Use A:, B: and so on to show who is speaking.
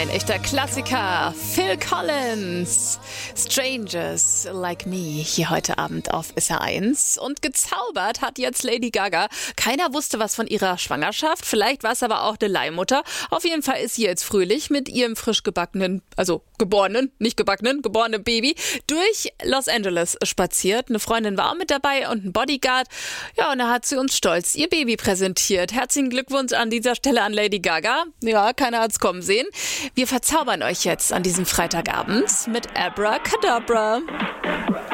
A: Ein echter Klassiker, Phil Collins, Strangers Like Me, hier heute Abend auf SR1. Und gezaubert hat jetzt Lady Gaga. Keiner wusste was von ihrer Schwangerschaft, vielleicht war es aber auch eine Leihmutter. Auf jeden Fall ist sie jetzt fröhlich mit ihrem frisch gebackenen, also geborenen, nicht gebackenen, geborenen Baby durch Los Angeles spaziert. Eine Freundin war auch mit dabei und ein Bodyguard. Ja, und da hat sie uns stolz ihr Baby präsentiert. Herzlichen Glückwunsch an dieser Stelle an Lady Gaga. Ja, keiner hat's kommen sehen. Wir verzaubern euch jetzt an diesem Freitagabend mit Abracadabra.